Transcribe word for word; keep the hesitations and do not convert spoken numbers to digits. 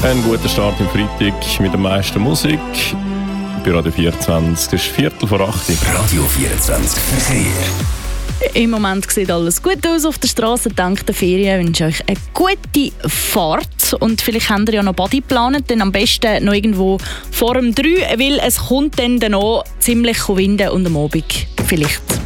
Ein guter Start im Freitag mit der meisten Musik. Bei Radio vierundzwanzig ist Viertel vor acht. Radio vierundzwanzig Verkehr. Im Moment sieht alles gut aus auf der Straße. Dank der Ferien wünsche ich euch eine gute Fahrt. Und vielleicht habt ihr ja noch Body geplant, dann am besten noch irgendwo vor dem drei, weil es kommt dann noch ziemlich Wind und am Abend vielleicht